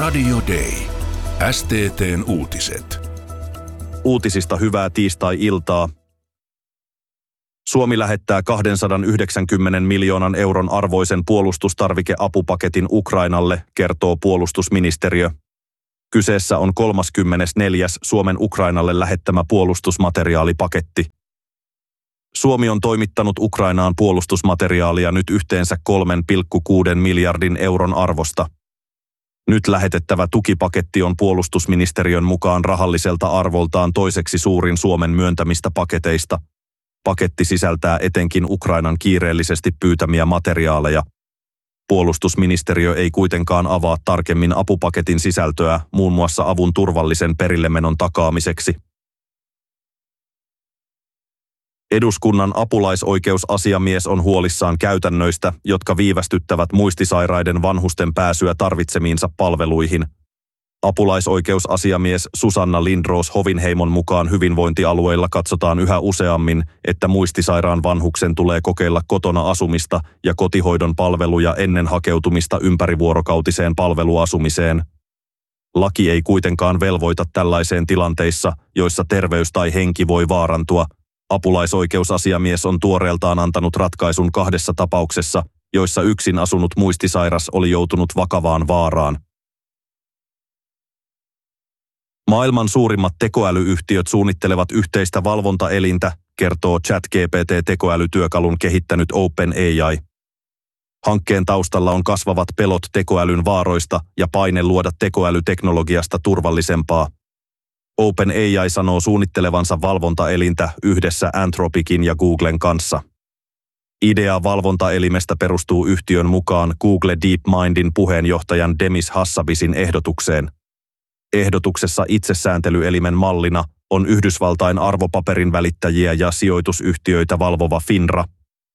Radio Day. STT:n uutiset. Uutisista hyvää tiistai-iltaa. Suomi lähettää 290 miljoonan euron arvoisen puolustustarvikeapupaketin Ukrainalle, kertoo puolustusministeriö. Kyseessä on 34. Suomen Ukrainalle lähettämä puolustusmateriaalipaketti. Suomi on toimittanut Ukrainaan puolustusmateriaalia nyt yhteensä 3,6 miljardin euron arvosta. Nyt lähetettävä tukipaketti on puolustusministeriön mukaan rahalliselta arvoltaan toiseksi suurin Suomen myöntämistä paketeista. Paketti sisältää etenkin Ukrainan kiireellisesti pyytämiä materiaaleja. Puolustusministeriö ei kuitenkaan avaa tarkemmin apupaketin sisältöä, muun muassa avun turvallisen perillemenon takaamiseksi. Eduskunnan apulaisoikeusasiamies on huolissaan käytännöistä, jotka viivästyttävät muistisairaiden vanhusten pääsyä tarvitsemiinsa palveluihin. Apulaisoikeusasiamies Susanna Lindroos-Hovinheimon mukaan hyvinvointialueilla katsotaan yhä useammin, että muistisairaan vanhuksen tulee kokeilla kotona asumista ja kotihoidon palveluja ennen hakeutumista ympärivuorokautiseen palveluasumiseen. Laki ei kuitenkaan velvoita tällaiseen tilanteissa, joissa terveys tai henki voi vaarantua. Apulaisoikeusasiamies on tuoreeltaan antanut ratkaisun 2 tapauksessa, joissa yksin asunut muistisairas oli joutunut vakavaan vaaraan. Maailman suurimmat tekoälyyhtiöt suunnittelevat yhteistä valvontaelintä, kertoo ChatGPT-tekoälytyökalun kehittänyt OpenAI. Hankkeen taustalla on kasvavat pelot tekoälyn vaaroista ja paine luoda tekoälyteknologiasta turvallisempaa. OpenAI sanoo suunnittelevansa valvontaelintä yhdessä Anthropicin ja Googlen kanssa. Idea valvontaelimestä perustuu yhtiön mukaan Google DeepMindin puheenjohtajan Demis Hassabisin ehdotukseen. Ehdotuksessa itsesääntelyelimen mallina on Yhdysvaltain arvopaperin välittäjiä ja sijoitusyhtiöitä valvova FINRA.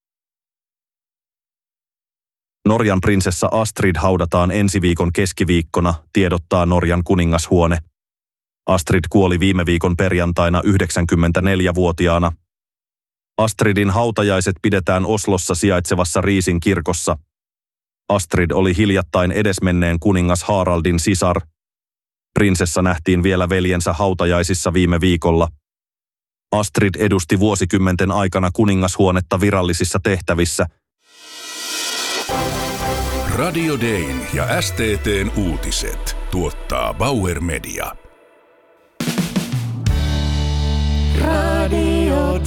Norjan prinsessa Astrid haudataan ensi viikon keskiviikkona, tiedottaa Norjan kuningashuone. Astrid kuoli viime viikon perjantaina 94-vuotiaana. Astridin hautajaiset pidetään Oslossa sijaitsevassa Riisin kirkossa. Astrid oli hiljattain edesmenneen kuningas Haraldin sisar. Prinsessa nähtiin vielä veljensä hautajaisissa viime viikolla. Astrid edusti vuosikymmenten aikana kuningashuonetta virallisissa tehtävissä. Radio Dayn ja STT:n uutiset tuottaa Bauer Media. Radio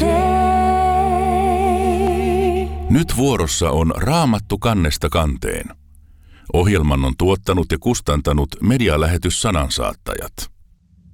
Day. Nyt vuorossa on Raamattu kannesta kanteen. Ohjelman on tuottanut ja kustantanut medialähetys Sanansaattajat.